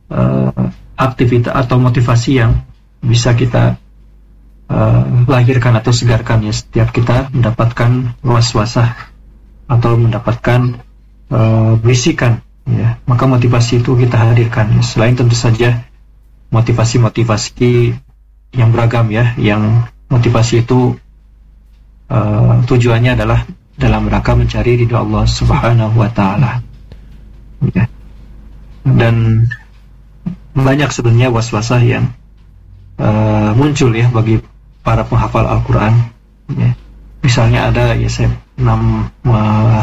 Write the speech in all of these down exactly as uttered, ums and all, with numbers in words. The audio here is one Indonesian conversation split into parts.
uh, aktivitas atau motivasi yang bisa kita uh, lahirkan atau segarkan ya setiap kita mendapatkan waswasah atau mendapatkan uh, bisikan ya, maka motivasi itu kita hadirkan ya. Selain tentu saja motivasi-motivasi yang beragam ya, yang motivasi itu uh, tujuannya adalah dalam rangka mencari ridha Allah Subhanahu wa taala. Ya. Dan banyak sebenarnya waswasah yang uh, muncul ya bagi para penghafal Al-Qur'an ya. Misalnya ada ya saya nam uh,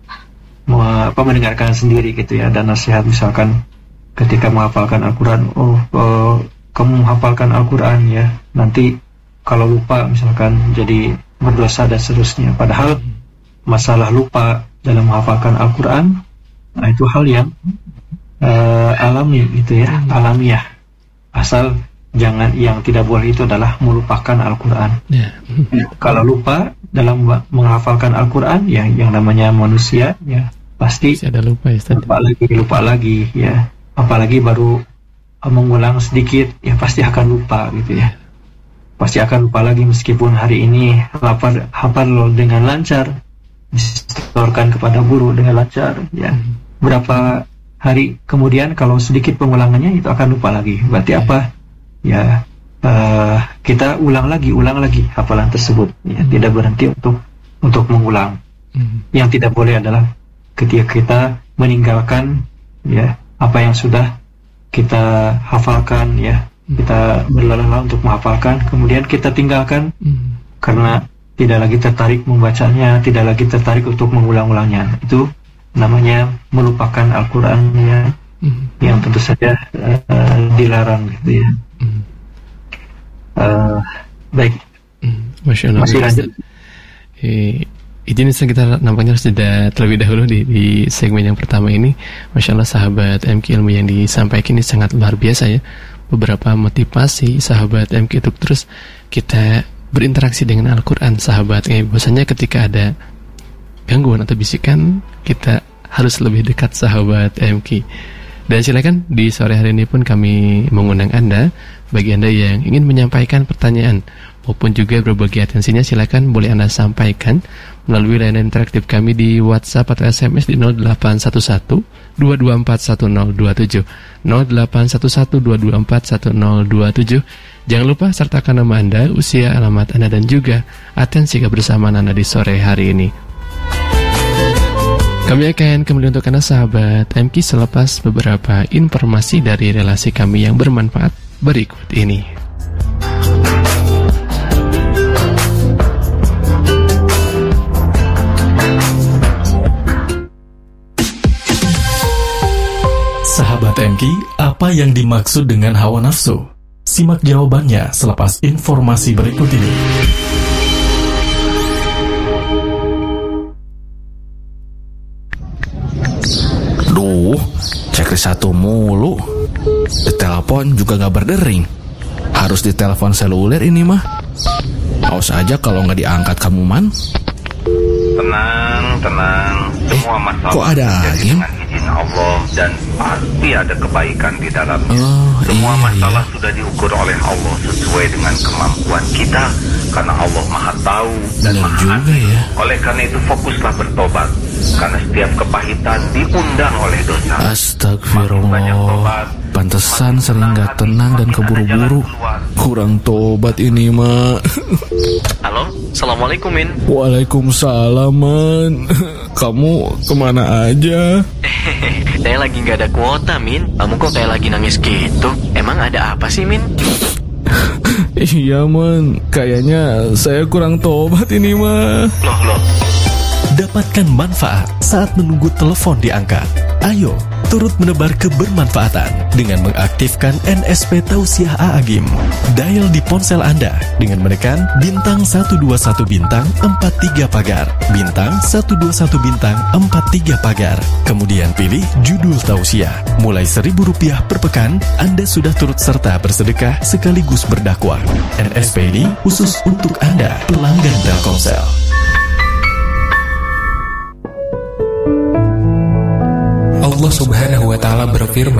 apa mendengarkan sendiri gitu ya, dan nasihat misalkan ketika menghafalkan Al-Quran, oh, oh kamu menghafalkan Al-Quran ya, nanti kalau lupa misalkan jadi berdosa dan seterusnya. Padahal masalah lupa dalam menghafalkan Al-Quran, nah itu hal yang uh, alami gitu ya, alamiah. Asal jangan, yang tidak boleh itu adalah melupakan Al-Quran. Yeah. Kalau lupa dalam menghafalkan Al-Quran, ya yang namanya manusia ya pasti ada lupa, ya, lupa lagi, lupa lagi ya. Apalagi baru mengulang sedikit, ya pasti akan lupa gitu ya. Pasti akan lupa lagi meskipun hari ini hafal hafal dengan lancar, disetorkan kepada guru dengan lancar ya. Berapa hari kemudian kalau sedikit pengulangannya itu akan lupa lagi. Berarti apa? Ya uh, kita ulang lagi, ulang lagi hafalan tersebut ya. Tidak berhenti untuk untuk mengulang. Yang tidak boleh adalah ketika kita meninggalkan ya apa yang sudah kita hafalkan ya, kita berlelah untuk menghafalkan, kemudian kita tinggalkan mm. karena tidak lagi tertarik membacanya, tidak lagi tertarik untuk mengulang-ulangnya. Itu namanya melupakan Al-Quran ya, mm. yang tentu saja uh, dilarang gitu ya. Mm. Uh, baik, mm. Masya Allah. Masih lanjut. Eh, Izin kita nampaknya harus jeda terlebih dahulu di, di segmen yang pertama ini. Masya Allah sahabat M Q, ilmu yang disampaikan ini sangat luar biasa ya. Beberapa motivasi sahabat M Q untuk terus kita berinteraksi dengan Al-Quran sahabat. Eh, bahwasanya ketika ada gangguan atau bisikan, kita harus lebih dekat sahabat M Q. Dan silakan di sore hari ini pun kami mengundang Anda, bagi Anda yang ingin menyampaikan pertanyaan maupun juga berbagi atensinya, silakan boleh Anda sampaikan melalui layanan interaktif kami di WhatsApp atau S M S di nol delapan satu satu dua dua empat satu nol dua tujuh nol delapan satu satu dua dua empat satu nol dua tujuh. Jangan lupa sertakan nama Anda, usia, alamat Anda, dan juga atensi kebersamaan Anda di sore hari ini. Kami akan kembali untuk Anda sahabat M Q selepas beberapa informasi dari relasi kami yang bermanfaat berikut ini. Sahabat M Q, apa yang dimaksud dengan hawa nafsu? Simak jawabannya selepas informasi berikut ini. Duh, checklist satu mulu. Di telepon juga gak berdering. Harus di telepon seluler ini mah. Awas aja kalau gak diangkat kamu man. Tenang, tenang. Semua masalah kok ada lagi? Dengan izin Allah, dan pasti ada kebaikan di dalamnya. Oh, Semua iya, masalah iya. sudah diukur oleh Allah sesuai dengan kemampuan kita, karena Allah Maha Tahu dan Benar Maha juga Adil. ya. Oleh karena itu fokuslah bertobat, karena setiap kepahitan diundang oleh dosa. Astagfirullah. Pantesan sering gak tenang dan keburu-buru. Kurang tobat ini mah. Halo, Assalamualaikum Min. Waalaikumsalam man. Kamu kemana aja? Saya lagi gak ada kuota Min. Kamu kok kayak lagi nangis gitu? Emang ada apa sih Min? Iya man, kayaknya saya kurang tobat ini mah. Loh loh. Dapatkan manfaat saat menunggu telepon diangkat. Ayo, turut menebar kebermanfaatan dengan mengaktifkan N S P Tausiah A'agim. Dial di ponsel Anda dengan menekan bintang satu dua satu bintang empat tiga pagar, bintang satu dua satu bintang empat tiga pagar. Kemudian pilih judul Tausiah. Mulai seribu rupiah per pekan, Anda sudah turut serta bersedekah sekaligus berdakwah. N S P ini khusus untuk Anda, pelanggan Telkomsel. Allah Subhanahu wa Ta'ala berfirman,